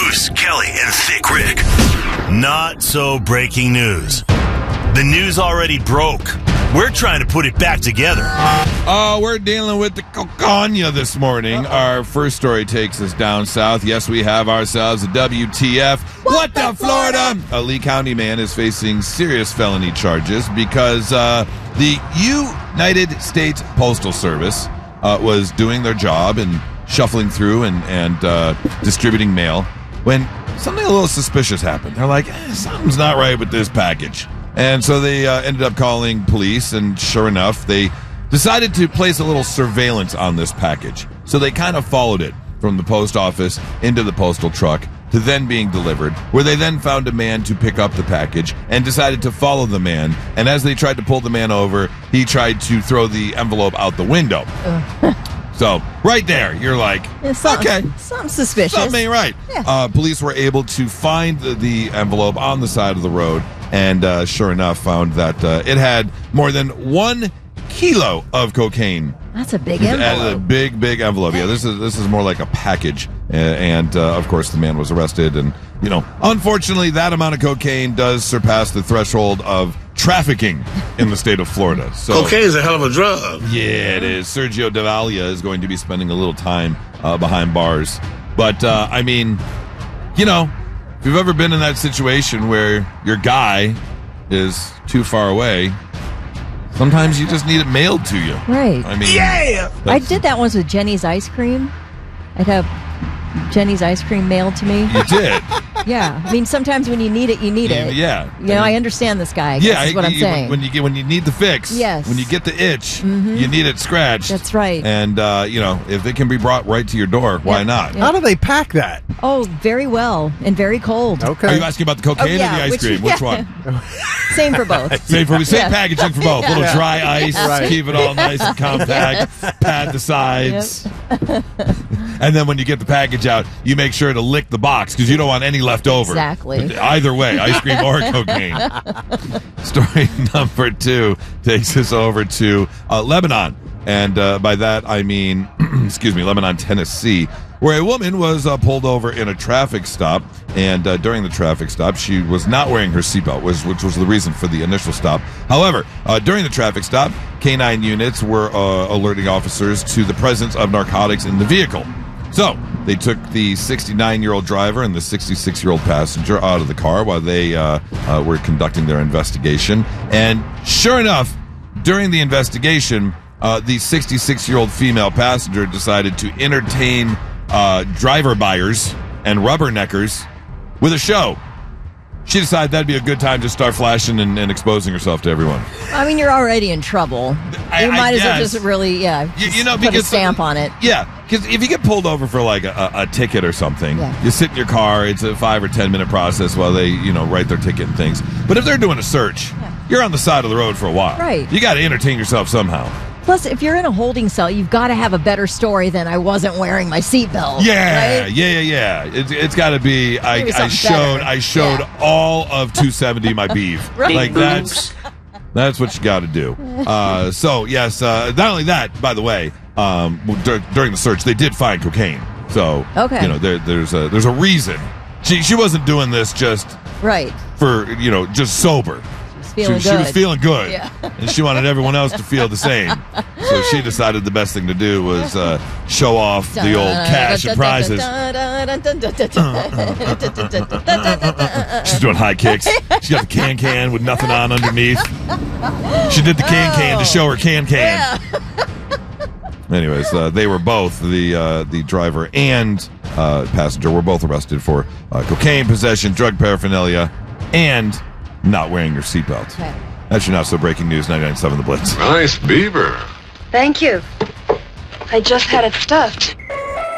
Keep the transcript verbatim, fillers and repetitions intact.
Moose, Kelly, and Thick Rick. Not so breaking news. The news already broke. We're trying to put it back together. Uh, we're dealing with the cocaña this morning. Uh-oh. Our first story takes us down south. Yes, we have ourselves a W T F. What, what the, Florida? Florida? A Lee County man is facing serious felony charges because uh, the United States Postal Service uh, was doing their job and shuffling through and, and uh, distributing mail when something a little suspicious happened. They're like, eh, something's not right with this package. And so they uh, ended up calling police, and sure enough, they decided to place a little surveillance on this package. So they kind of followed it from the post office into the postal truck to then being delivered, where they then found a man to pick up the package and decided to follow the man. And as they tried to pull the man over, he tried to throw the envelope out the window. So right there, you're like, yeah, something, okay, something suspicious. Something ain't right. Yeah. Uh, police were able to find the, the envelope on the side of the road, and uh, sure enough, found that uh, it had more than one kilo of cocaine. That's a big envelope. A big, big envelope. Yeah, this is this is more like a package. Uh, and uh, of course, the man was arrested. And you know, unfortunately, that amount of cocaine does surpass the threshold of trafficking in the state of Florida. So, cocaine is a hell of a drug. Yeah, it is. Sergio Davalia is going to be spending a little time uh, behind bars. But, uh, I mean, you know, if you've ever been in that situation where your guy is too far away, sometimes you just need it mailed to you. Right. I mean, yeah. I did that once with Jenny's ice cream. I'd have Jenny's ice cream mailed to me. You did? Yeah. I mean, sometimes when you need it, you need it. Yeah. You know, I understand this guy. I Yeah, guess is what I'm you, saying. When you get when you need the fix, yes. When you get the itch, mm-hmm. you need it scratched. That's right. And uh, you know, if it can be brought right to your door, why yep. not? Yep. How do they pack that? Oh, very well and very cold. Okay. Are you asking about the cocaine oh, yeah. or the ice Which, cream? yeah. Which one? Same for both. Same for same yeah. packaging for both. Yeah. Little Yeah. dry ice, Right. keep it all nice and compact. Yes. Pad the sides. Yep. And then when you get the package out, you make sure to lick the box because you don't want any left over. Exactly. Either way, ice cream or cocaine. Story number two takes us over to uh, Lebanon. And uh, by that, I mean, excuse me, Lebanon, Tennessee, where a woman was uh, pulled over in a traffic stop. And uh, during the traffic stop, she was not wearing her seatbelt, which, which was the reason for the initial stop. However, uh, during the traffic stop, canine units were uh, alerting officers to the presence of narcotics in the vehicle. So they took the sixty-nine-year-old driver and the sixty-six-year-old passenger out of the car while they uh, uh, were conducting their investigation. And sure enough, during the investigation, uh, the sixty-six-year-old female passenger decided to entertain uh, driver buyers and rubberneckers with a show. She decided that'd be a good time to start flashing and, and exposing herself to everyone. I mean, you're already in trouble. I, you might I as well guess. just really, yeah, You, you know, put because a stamp on it. Yeah, because if you get pulled over for like a, a, a ticket or something, Yeah. you sit in your car. It's a five or ten minute process while they, you know, write their ticket and things. But if they're doing a search, Yeah. you're on the side of the road for a while. Right. You got to entertain yourself somehow. Plus, if you're in a holding cell, you've got to have a better story than I wasn't wearing my seatbelt. Yeah, right? yeah, yeah, yeah. It's, it's got to be. I, Maybe I something showed. better. I showed Yeah. all of two seventy my beef. Right. Like that's that's what you got to do. Uh, so yes, uh, not only that, by the way, um, dur- during the search they did find cocaine. So Okay. you know there, there's a there's a reason. She she wasn't doing this just Right. for you know just sober. She's feeling she, good. she was feeling good, Yeah. and she wanted everyone else to feel the same. So she decided the best thing to do was uh, show off the old cash and prizes. She's doing high kicks. She got the can can with nothing on underneath. She did the can can to show her can can. Anyways, uh, they were both the uh, the driver and uh, passenger were both arrested for uh, cocaine possession, drug paraphernalia, and not wearing your seatbelt. Okay. That's your not so breaking news. ninety-nine point seven The Blitz. Nice beaver. Thank you. I just had it stuffed.